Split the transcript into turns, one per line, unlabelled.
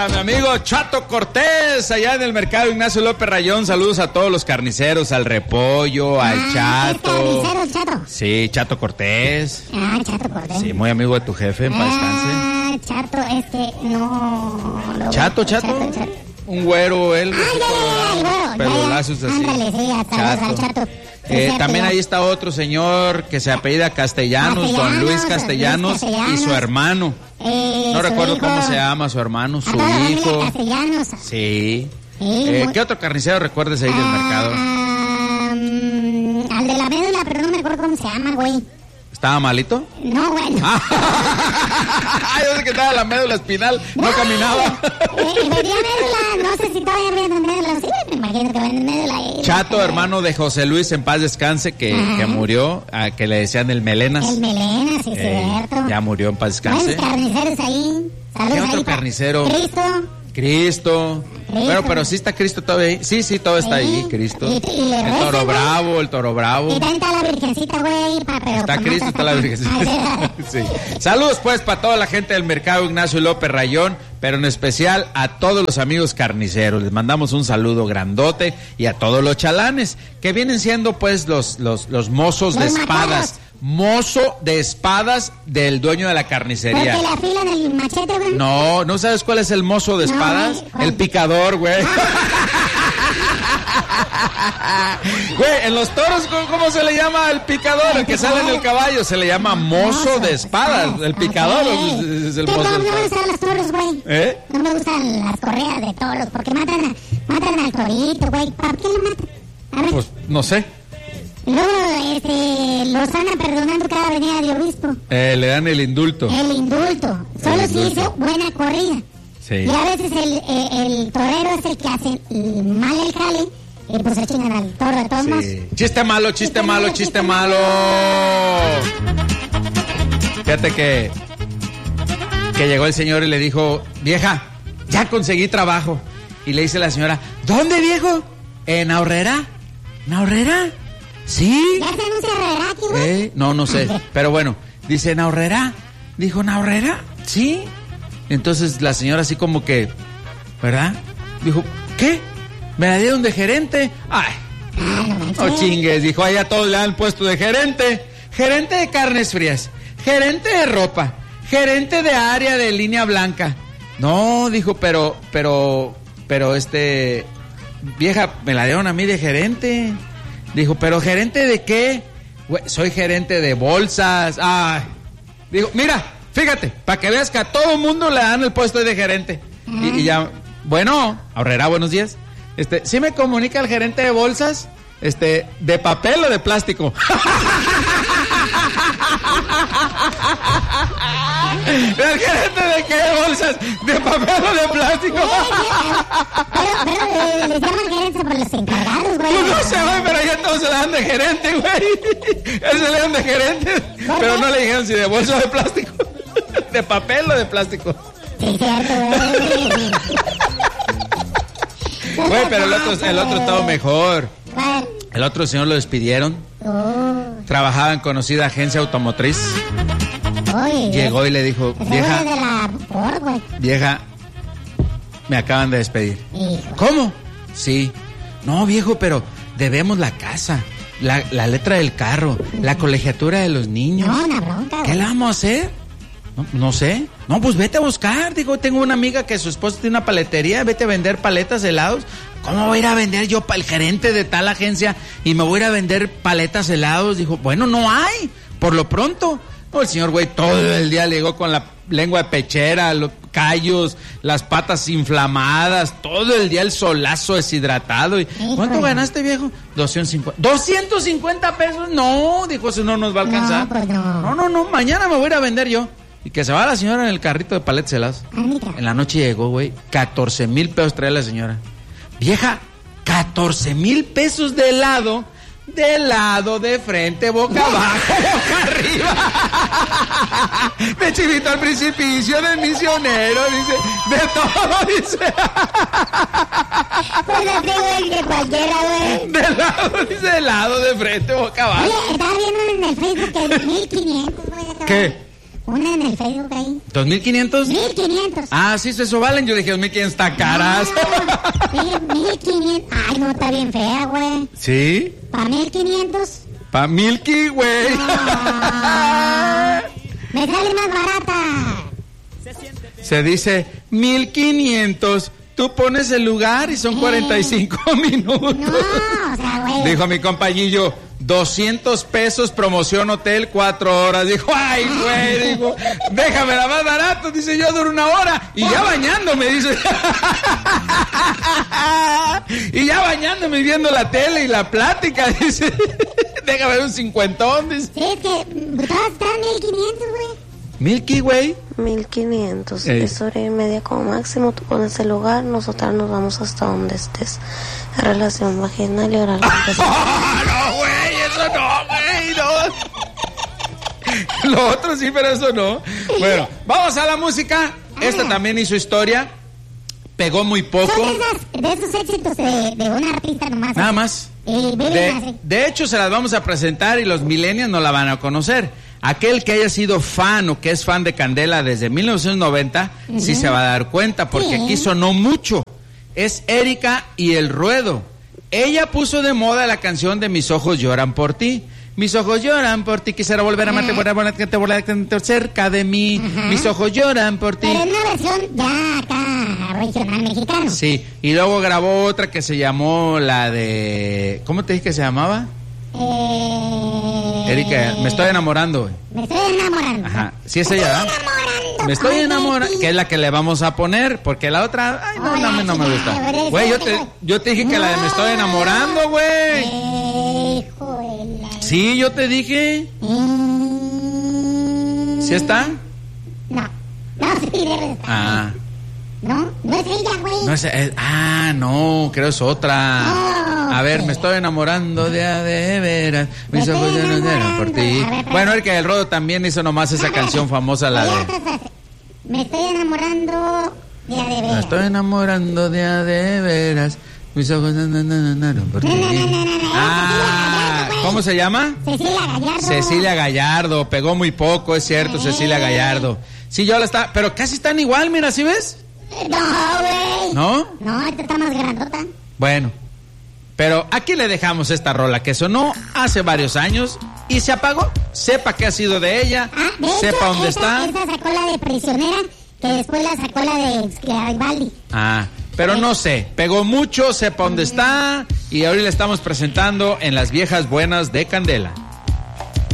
A mi amigo Chato Cortés, allá en el mercado Ignacio López Rayón, saludos a todos los carniceros, al Repollo, al Chato.
¿Es carnicero el Chato?
Sí, Chato Cortés.
Chato Cortés.
Sí, muy amigo de tu jefe, en paz descanse.
Chato, no...
Chato. Un güero, él. Pero lazos así.
Ándale, sí, hasta al Chato.
También ahí está otro señor que se apellida Castellanos, don Luis Castellanos, y su hermano. No recuerdo cómo se llama su hermano, su hijo.
Castellanos.
Sí. ¿Qué otro carnicero recuerdas ahí del mercado?
Al de la médula, pero no me acuerdo cómo se llama, güey.
¿Estaba malito?
No, güey.
Yo sé que estaba la médula espinal, no caminaba.
Vendía médula, no sé si todavía venden médula. Sí, me imagino que venden médula.
Chato, hermano de José Luis, en paz descanse, que murió, que le decían el Melenas.
El Melenas, sí, cierto.
Ya murió, en paz descanse.
Buenos carniceros ahí. Saludos.
¿Qué otro carnicero? Cristo. Bueno, pero sí está Cristo todavía ahí. Sí, todo está ahí, Cristo.
Y
el Toro Bravo.
Y también está la Virgencita, güey.
Está Cristo, está la Virgencita. Sí. Saludos, pues, para toda la gente del mercado Ignacio López Rayón, pero en especial a todos los amigos carniceros. Les mandamos un saludo grandote y a todos los chalanes, que vienen siendo, pues, los mozos de espadas. Mozo de espadas del dueño de la carnicería.
¿Porque le afilan el machete, güey?
No sabes cuál es el mozo de espadas.
Güey.
El picador, güey. Güey, en los toros, ¿cómo se le llama el picador? El que sale en el caballo, se le llama mozo de espadas. El picador es el mozo.
No me gustan los toros, güey.
No
me gustan las correas de toros, porque matan al torito, güey. ¿Para qué lo matan? A ver.
Pues, no sé.
Luego, lo están perdonando cada venida de obispo.
Le dan el indulto.
Solo si hizo buena corrida.
Sí.
Y a veces el torero es el que hace mal el jale y pues se chingan al toro de todos modos.
Chiste malo. Fíjate que llegó el señor y le dijo, vieja, ya conseguí trabajo. Y le dice la señora, ¿dónde, viejo? ¿En Aurrera? ¿En Aurrera? Sí.
¿Ya se anuncia Aurrera aquí, güey?
No sé. Pero bueno, dice, ¿en Aurrera? Dijo, ¿en Aurrera? Sí. Entonces la señora así como que, ¿verdad? Dijo, ¿qué? ¿Me la dieron de gerente? Ay, no chingues. Dijo, ahí a todos le dan puesto de gerente. Gerente de carnes frías, gerente de ropa, gerente de área de línea blanca. No, dijo, pero, vieja, me la dieron a mí de gerente. Dijo, ¿pero gerente de qué? Güey, soy gerente de bolsas. Ay. Dijo, mira, fíjate, para que veas que a todo mundo le dan el puesto de gerente. Y ya, bueno, Aurrera, buenos días. ¿Sí me comunica el gerente de bolsas? ¿De papel o de plástico? ¿El gerente de qué bolsas? ¿De papel o de plástico?
Pero les llaman gerentes por los encargados, güey.
No sé, güey, pero ya todos se le dan de gerente, güey. Él se le dan de gerente, pero no le dijeron si de bolsa o de plástico. ¿De papel o de plástico?
Sí, cierto, güey.
Güey, pero el otro estaba mejor. El otro señor lo despidieron. Trabajaba en conocida agencia automotriz. Llegó y le dijo, vieja, me acaban de despedir. ¿Cómo? Sí. No, viejo, pero debemos la casa, la letra del carro, la colegiatura de los niños.
No, una bronca.
¿Qué le vamos a hacer? No sé. No, pues vete a buscar. Digo, tengo una amiga que su esposa tiene una paletería, vete a vender paletas, helados. ¿Cómo voy a ir a vender yo para el gerente de tal agencia y me voy a ir a vender paletas, helados? Dijo, bueno, no hay, por lo pronto. No, el señor güey todo el día le llegó con la lengua de pechera, los callos, las patas inflamadas, todo el día el solazo deshidratado. ¿Cuánto ganaste, viejo? 250. ¿250 pesos? No, dijo, eso no nos va a alcanzar.
No, pues no.
No, mañana me voy a ir a vender yo. Y que se va la señora en el carrito de paletas helados. En la noche llegó, güey, 14,000 pesos trae la señora. Vieja, 14,000 pesos de helado, de frente, boca abajo, boca arriba. De chivito al precipicio, del misionero, dice, de todo, dice.
Pues así, güey, de cualquiera, güey.
De helado, dice, helado, de frente, boca abajo.
Oye, estaba viendo en el Facebook que 1,500, güey.
¿Qué?
Una en el Facebook ahí.
¿2,500?
1,500.
Ah, sí, eso valen. Yo dije, 2,500 está caras.
Sí, 1,500. Ay, no, está bien fea, güey.
¿Sí?
¿Para 1,500?
Pa' Milky, güey.
Me sale más barata.
Se dice 1,500. Tú pones el lugar y son 45 minutos.
No, o sea, güey.
Dijo mi compañillo, 200 pesos, promoción hotel, 4 horas. Dijo, ay, güey, dijo, déjame la más barato. Dice, yo duro 1 hora. Y ya bañándome, dice. Y ya bañándome y viendo la tele y la plática, dice. Déjame un 50, dice.
Sí, es que todas están 1,500, güey.
Milky, güey.
1,500. Es hora y media como máximo. Tú pones el lugar, nosotras nos vamos hasta donde estés. Relación vaginal y oral.
No, güey, eso no, güey, no. Lo otro sí, pero eso no. Bueno, vamos a la música. Esta también hizo historia. Pegó muy poco.
Son de esos éxitos de un artista nomás.
Nada más. De hecho, se las vamos a presentar y los millennials no la van a conocer. Aquel que haya sido fan o que es fan de Candela desde 1990, sí se va a dar cuenta, porque aquí sonó mucho. Es Erika y el Ruedo. Ella puso de moda la canción de Mis ojos lloran por ti. Mis ojos lloran por ti, quisiera volver a amarte, volver cerca de mí. Mis ojos lloran por ti.
Pero en una versión ya acá regional mexicano.
Sí, y luego grabó otra que se llamó la de... ¿Cómo te dije que se llamaba? Erika, me estoy enamorando.
Me estoy enamorando.
Ajá, sí es ella, ¿verdad? Me estoy enamorando, que es la que le vamos a poner, porque la otra, ay, no me gusta. Güey, yo te dije que la de me estoy enamorando, güey. Sí, yo te dije. ¿Sí está?
No, sí debe estar.
Ah.
No es ella, güey.
No es, no, creo es otra.
No,
a ver, me estoy enamorando de veras. Mis ojos ya no eran por ti. Bueno, Erika del Rodo también hizo nomás esa canción famosa, la de...
Me estoy enamorando de a de veras.
Me estoy enamorando de a de veras. Mis ojos ya no eran por ti. ¿Cómo se llama?
Cecilia Gallardo.
Cecilia Gallardo, pegó muy poco, es cierto, Cecilia Gallardo. Sí, yo la está, pero casi están igual, mira, ¿sí ves?
No, güey.
¿No?
No, esta está más grandota.
Bueno, pero aquí le dejamos esta rola que sonó hace varios años y se apagó. Sepa qué ha sido de ella, sepa dónde está.
Esa sacó la de Prisionera, que después la sacó la de Garibaldi.
Pero no sé, pegó mucho, sepa dónde está y ahora le estamos presentando en Las Viejas Buenas de Candela.